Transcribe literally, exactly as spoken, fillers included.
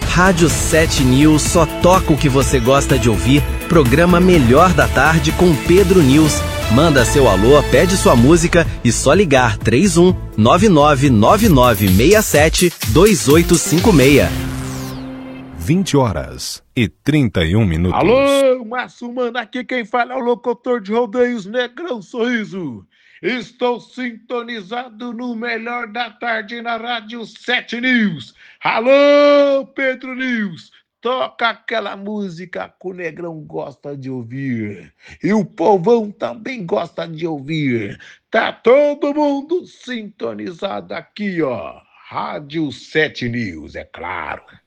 Rádio sete News só toca o que você gosta de ouvir. Programa Melhor da Tarde com Pedro News. Manda seu alô, pede sua música e só ligar três um nove nove nove nove seis sete dois oito cinco seis. vinte horas e trinta e um minutos. Alô, Márcio Mano, aqui quem fala é o locutor de rodeios Negrão Sorriso. Estou sintonizado no Melhor da Tarde na Rádio sete News. Alô, Pedro News, toca aquela música que o Negrão gosta de ouvir. E o povão também gosta de ouvir. Tá todo mundo sintonizado aqui, ó. Rádio sete News, é claro.